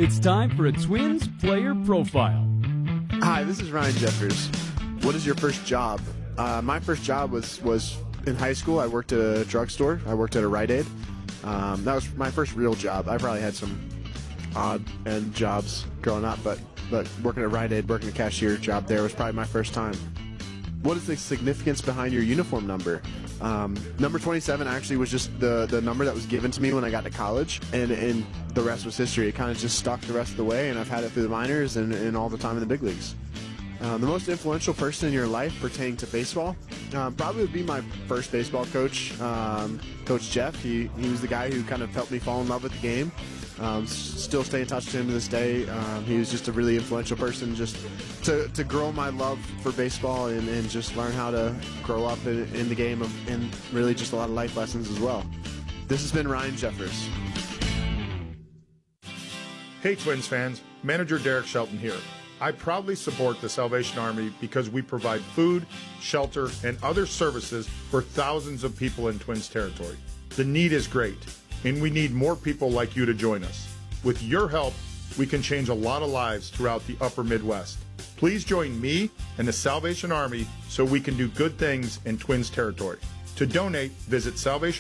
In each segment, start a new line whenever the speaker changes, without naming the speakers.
It's time for a Twins player profile.
Hi, this is Ryan Jeffers. What is your first job? My first job was in high school. I worked at a drugstore. I worked at a Rite Aid. That was my first real job. I probably had some odd end jobs growing up, but working at Rite Aid, working a cashier job there was probably my first time. What is the significance behind your uniform number? Number 27 actually was just the number that was given to me when I got to college, and the rest was history. It kind of just stuck the rest of the way, and I've had it through the minors and all the time in the big leagues. The most influential person in your life pertaining to baseball probably would be my first baseball coach, Coach Jeff. He was the guy who kind of helped me fall in love with the game. Still stay in touch with him to this day. He was just a really influential person just to grow my love for baseball and just learn how to grow up in the game and really just a lot of life lessons as well. This has been Ryan Jeffers.
Hey Twins fans, manager Derek Shelton here. I proudly support the Salvation Army because we provide food, shelter, and other services for thousands of people in Twins territory. The need is great, and we need more people like you to join us. With your help, we can change a lot of lives throughout the upper Midwest. Please join me and the Salvation Army so we can do good things in Twins territory. To donate, visit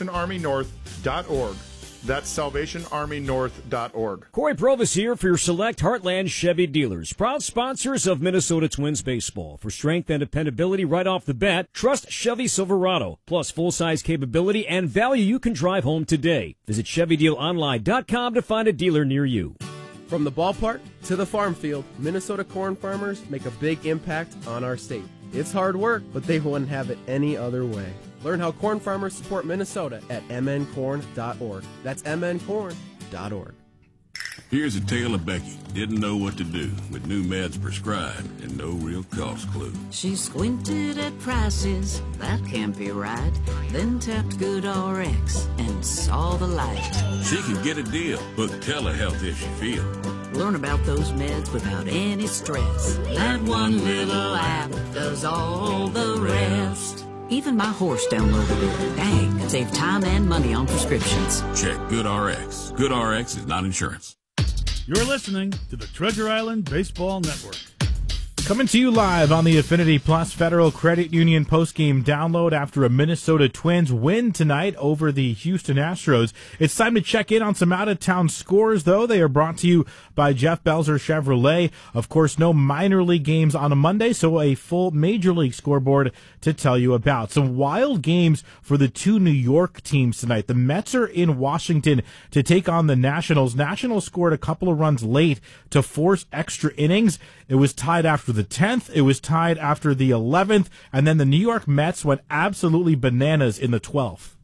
salvationarmynorth.org. That's salvationarmynorth.org.
Corey Provis here for your select Heartland Chevy dealers, proud sponsors of Minnesota Twins baseball. For strength and dependability right off the bat, trust Chevy Silverado. Plus full-size capability and value you can drive home today. Visit ChevyDealOnline.com to find a dealer near you.
From the ballpark to the farm field, Minnesota corn farmers make a big impact on our state. It's hard work, but they wouldn't have it any other way. Learn how corn farmers support Minnesota at mncorn.org. That's mncorn.org.
Here's a tale of Becky. Didn't know what to do with new meds prescribed and no real cost clue.
She squinted at prices, that can't be right. Then tapped GoodRx and saw the light.
She can get a deal. Book telehealth if she feels.
Learn about those meds without any stress. That one little app does all the rest. Even my horse downloaded it. Dang, save time and money on prescriptions.
Check GoodRx. GoodRx is not insurance.
You're listening to the Treasure Island Baseball Network.
Coming to you live on the Affinity Plus Federal Credit Union postgame download after a Minnesota Twins win tonight over the Houston Astros. It's time to check in on some out-of-town scores, though. They are brought to you by Jeff Belzer Chevrolet. Of course, no minor league games on a Monday, so a full major league scoreboard to tell you about. Some wild games for the two New York teams tonight. The Mets are in Washington to take on the Nationals. Nationals scored a couple of runs late to force extra innings. It was tied after the 10th. It was tied after the 11th. And then the New York Mets went absolutely bananas in the 12th.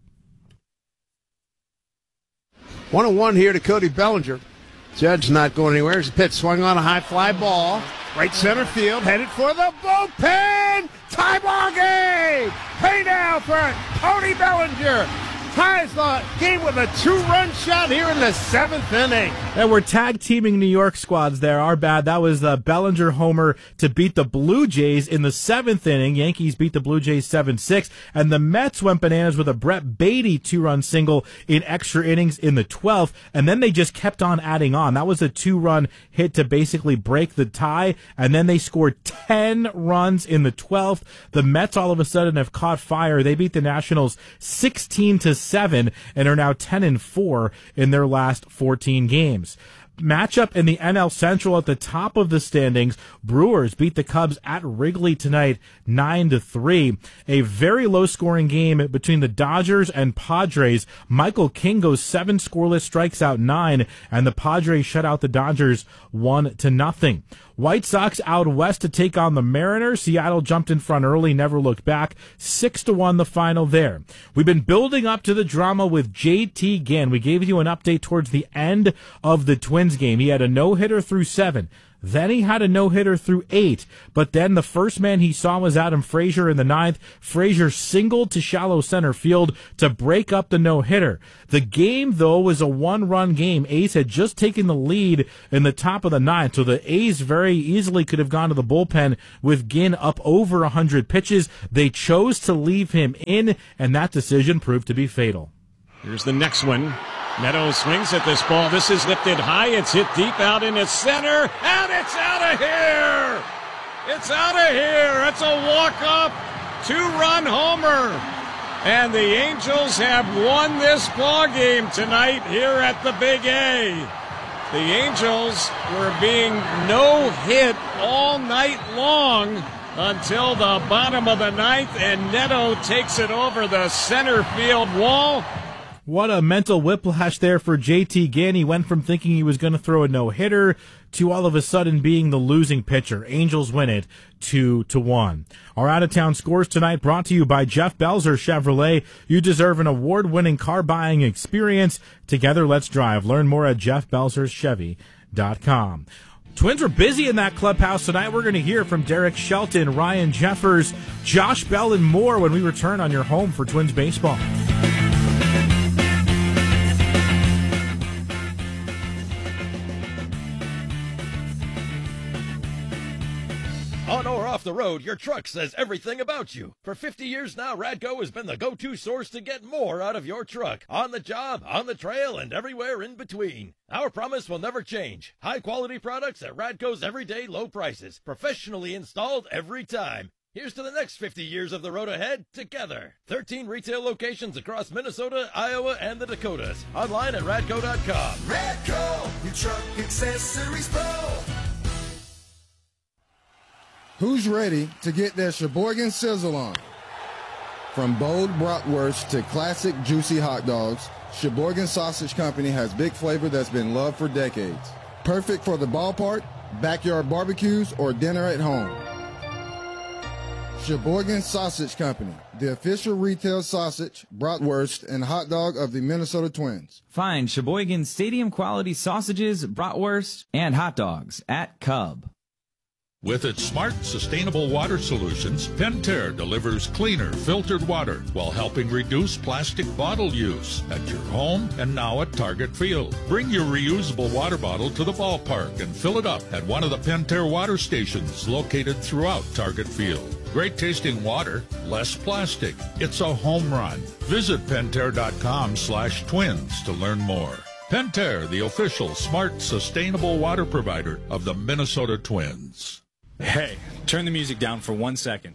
1-1 here to Cody Bellinger. Judge not going anywhere. His pitch swung on a high fly ball. Right center field, headed for the bullpen. Tie ball game. Pay now for Cody Bellinger. Ties the game with a 2-run shot here in the 7th inning.
And we're tag-teaming New York squads there. Our bad. That was the Bellinger homer to beat the Blue Jays in the 7th inning. Yankees beat the Blue Jays 7-6. And the Mets went bananas with a Brett Beatty 2-run single in extra innings in the 12th. And then they just kept on adding on. That was a 2-run hit to basically break the tie. And then they scored 10 runs in the 12th. The Mets all of a sudden have caught fire. They beat the Nationals 16-7 and are now 10-4 in their last 14 games. Matchup in the NL Central at the top of the standings. Brewers beat the Cubs at Wrigley tonight 9-3. A very low scoring game between the Dodgers and Padres. Michael King goes 7 scoreless, strikes out 9, and the Padres shut out the Dodgers 1-0. White Sox out west to take on the Mariners. Seattle jumped in front early, never looked back. 6-1 the final there. We've been building up to the drama with JT Ginn. We gave you an update towards the end of the Twins game. He had a no-hitter through 7. Then he had a no-hitter through 8, but then the first man he saw was Adam Frazier in the 9th. Frazier singled to shallow center field to break up the no-hitter. The game, though, was a 1-run game. A's had just taken the lead in the top of the 9th, so the A's very easily could have gone to the bullpen with Ginn up over 100 pitches. They chose to leave him in, and that decision proved to be fatal.
Here's the next one.
Neto swings at this ball. This is lifted high. It's hit deep out into center, and it's out of here. It's out of here. It's a walk-off, 2-run homer. And the Angels have won this ball game tonight here at the Big A. The Angels were being no-hit all night long until the bottom of the ninth, and Neto takes it over the center field wall.
What a mental whiplash there for JT Ginn. He went from thinking he was going to throw a no-hitter to all of a sudden being the losing pitcher. Angels win it 2-1. Our out-of-town scores tonight brought to you by Jeff Belzer Chevrolet. You deserve an award-winning car buying experience. Together, let's drive. Learn more at jeffbelzerschevy.com. Twins are busy in that clubhouse tonight. We're going to hear from Derek Shelton, Ryan Jeffers, Josh Bell, and more when we return on your home for Twins baseball.
On or off the road, your truck says everything about you. For 50 years now, Radco has been the go-to source to get more out of your truck. On the job, on the trail, and everywhere in between. Our promise will never change. High-quality products at Radco's everyday low prices. Professionally installed every time. Here's to the next 50 years of the road ahead together. 13 retail locations across Minnesota, Iowa, and the Dakotas. Online at radco.com.
Radco, your truck accessories pro.
Who's ready to get their Sheboygan sizzle on? From bold bratwurst to classic juicy hot dogs, Sheboygan Sausage Company has big flavor that's been loved for decades. Perfect for the ballpark, backyard barbecues, or dinner at home. Sheboygan Sausage Company, the official retail sausage, bratwurst, and hot dog of the Minnesota Twins.
Find Sheboygan Stadium quality sausages, bratwurst, and hot dogs at Cub.
With its smart, sustainable water solutions, Pentair delivers cleaner, filtered water while helping reduce plastic bottle use at your home and now at Target Field. Bring your reusable water bottle to the ballpark and fill it up at one of the Pentair water stations located throughout Target Field. Great tasting water, less plastic. It's a home run. Visit Pentair.com/twins to learn more. Pentair, the official smart, sustainable water provider of the Minnesota Twins.
Hey, turn the music down for 1 second.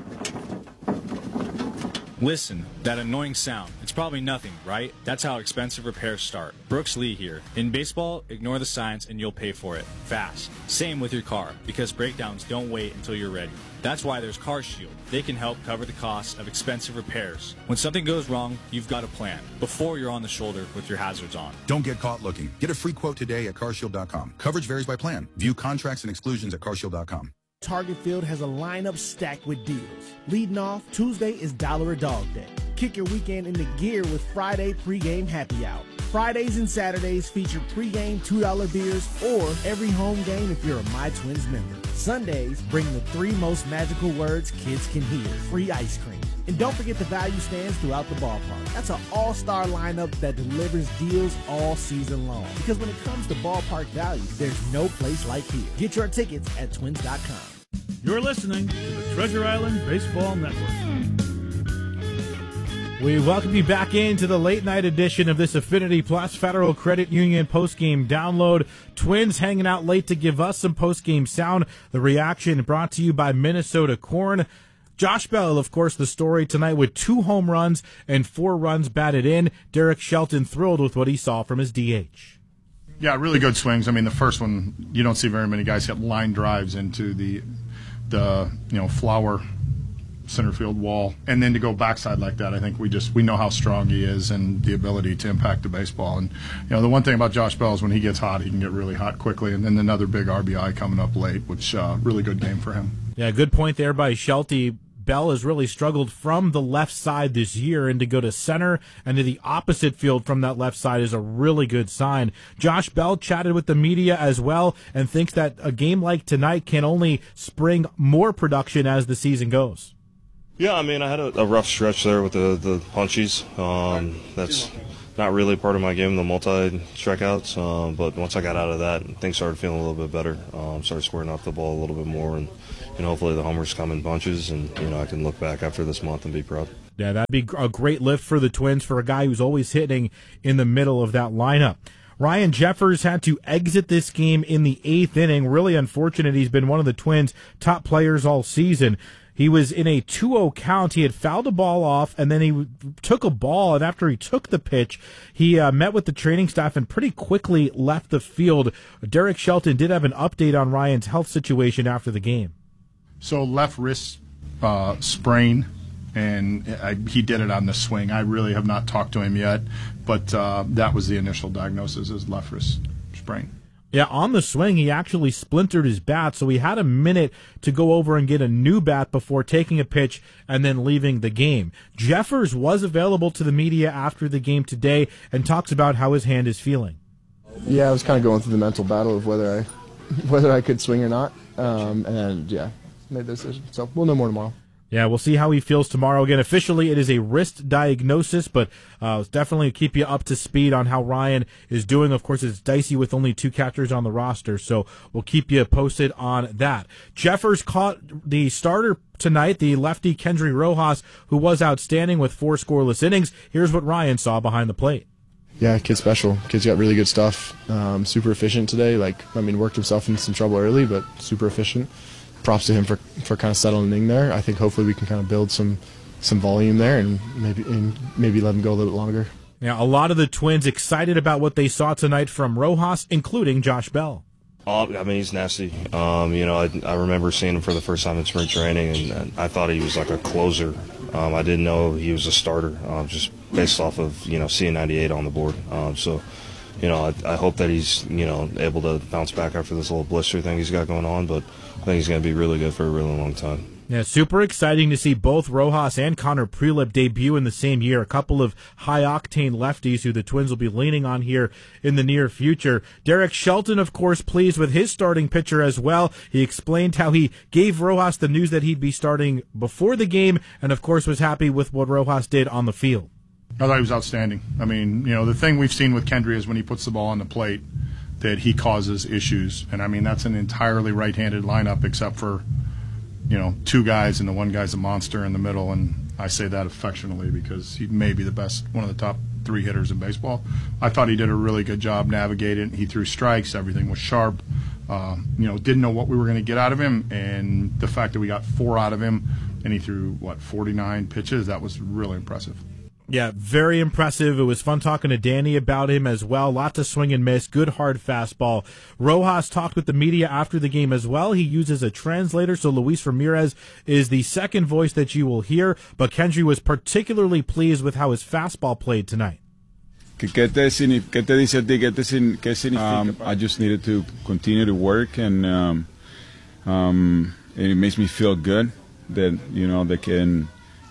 Listen, that annoying sound. It's probably nothing, right? That's how expensive repairs start. Brooks Lee here. In baseball, ignore the signs and you'll pay for it. Fast. Same with your car, because breakdowns don't wait until you're ready. That's why there's CarShield. They can help cover the cost of expensive repairs. When something goes wrong, you've got a plan before you're on the shoulder with your hazards on.
Don't get caught looking. Get a free quote today at carshield.com. Coverage varies by plan. View contracts and exclusions at carshield.com.
Target Field has a lineup stacked with deals. Leading off, Tuesday is $1 a Dog Day. Kick your weekend into gear with Friday pregame happy hour. Fridays and Saturdays feature pregame $2 beers or every home game if you're a My Twins member. Sundays bring the 3 most magical words kids can hear: free ice cream. And don't forget the value stands throughout the ballpark. That's an all-star lineup that delivers deals all season long. Because when it comes to ballpark value, there's no place like here. Get your tickets at twins.com.
You're listening to the Treasure Island Baseball Network.
We welcome you back into the late night edition of this Affinity Plus Federal Credit Union postgame download. Twins hanging out late to give us some postgame sound. The reaction brought to you by Minnesota Corn. Josh Bell, of course, the story tonight with 2 home runs and 4 runs batted in. Derek Shelton thrilled with what he saw from his DH.
Yeah, really good swings. I mean, the first one, you don't see very many guys hit line drives into the flower center field wall, and then to go backside like that, I think we know how strong he is and the ability to impact the baseball. And the one thing about Josh Bell is when he gets hot, he can get really hot quickly. And then another big RBI coming up late, which really good game for him.
Yeah, good point there by Shelty. Bell has really struggled from the left side this year, and to go to center and to the opposite field from that left side is a really good sign. Josh Bell chatted with the media as well and thinks that a game like tonight can only spring more production as the season goes.
Yeah, I mean, I had a rough stretch there with the punchies. not really part of my game, the multi-strikeouts, but once I got out of that, things started feeling a little bit better. Started squaring off the ball a little bit more, and hopefully the homers come in bunches, and I can look back after this month and be proud.
Yeah, that'd be a great lift for the Twins for a guy who's always hitting in the middle of that lineup. Ryan Jeffers had to exit this game in the 8th inning. Really unfortunate. He's been one of the Twins' top players all season. He was in a 2-0 count. He had fouled a ball off, and then he took a ball, and after he took the pitch, he met with the training staff and pretty quickly left the field. Derek Shelton did have an update on Ryan's health situation after the game.
So left wrist sprain, and he did it on the swing. I really have not talked to him yet, but that was the initial diagnosis, is left wrist sprain.
Yeah, on the swing, he actually splintered his bat, so he had a minute to go over and get a new bat before taking a pitch and then leaving the game. Jeffers was available to the media after the game today and talks about how his hand is feeling.
Yeah, I was kind of going through the mental battle of whether I could swing or not, and yeah, made the decision. So we'll know more tomorrow.
Yeah, we'll see how he feels tomorrow. Again, officially, it is a wrist diagnosis, but definitely keep you up to speed on how Ryan is doing. Of course, it's dicey with only 2 catchers on the roster, so we'll keep you posted on that. Jeffers caught the starter tonight, the lefty Kendry Rojas, who was outstanding with 4 scoreless innings. Here's what Ryan saw behind the plate.
Yeah, kid's special. Kid's got really good stuff. Super efficient today. Worked himself into some trouble early, but super efficient. Props to him for kind of settling there. I think hopefully we can kind of build some volume there and maybe let him go a little bit longer.
Yeah, a lot of the Twins excited about what they saw tonight from Rojas, including Josh Bell.
He's nasty. I remember seeing him for the first time in spring training, and I thought he was like a closer. I didn't know he was a starter, just based off of seeing 98 on the board. I hope that he's able to bounce back after this little blister thing he's got going on, but I think he's going to be really good for a really long time.
Yeah, super exciting to see both Rojas and Connor Prelip debut in the same year. A couple of high-octane lefties who the Twins will be leaning on here in the near future. Derek Shelton, of course, pleased with his starting pitcher as well. He explained how he gave Rojas the news that he'd be starting before the game, and of course was happy with what Rojas did on the field.
I thought he was outstanding. The thing we've seen with Kendry is when he puts the ball on the plate that he causes issues. And, that's an entirely right-handed lineup except for, 2 guys, and the one guy's a monster in the middle. And I say that affectionately because he may be one of the top 3 hitters in baseball. I thought he did a really good job navigating. He threw strikes. Everything was sharp. Didn't know what we were going to get out of him. And the fact that we got 4 out of him and he threw, 49 pitches, that was really impressive.
Yeah, very impressive. It was fun talking to Danny about him as well. Lots of swing and miss, good hard fastball. Rojas talked with the media after the game as well. He uses a translator, so Luis Ramirez is the second voice that you will hear, but Kendry was particularly pleased with how his fastball played tonight.
¿Qué te dice a ti? ¿Qué significa? I just needed to continue to work, and it makes me feel good that, they can...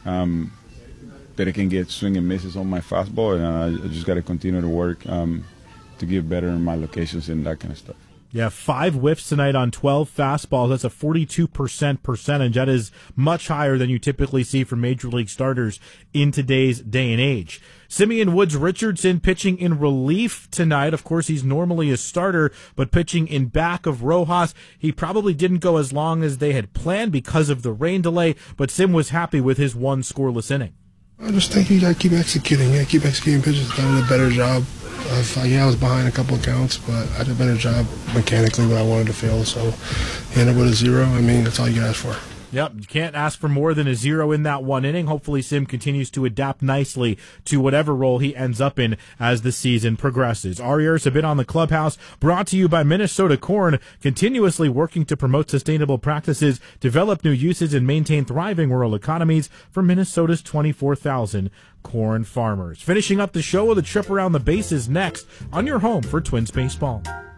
that I can get swing and misses on my fastball, and I just got to continue to work to get better in my locations and that kind of stuff.
Yeah, 5 whiffs tonight on 12 fastballs. That's a 42% percentage. That is much higher than you typically see from Major League starters in today's day and age. Simeon Woods Richardson pitching in relief tonight. Of course, he's normally a starter, but pitching in back of Rojas. He probably didn't go as long as they had planned because of the rain delay, but Sim was happy with his 1 scoreless inning.
I just think you got to keep executing. Yeah, keep executing pitches. I did a better job. I was behind a couple of counts, but I did a better job mechanically what I wanted to feel. So, end up with a 0. That's all you can ask for.
Yep, you can't ask for more than a 0 in that 1 inning. Hopefully Sim continues to adapt nicely to whatever role he ends up in as the season progresses. Our ears have been on the Clubhouse, brought to you by Minnesota Corn, continuously working to promote sustainable practices, develop new uses, and maintain thriving rural economies for Minnesota's 24,000 corn farmers. Finishing up the show with a trip around the bases next on your home for Twins baseball.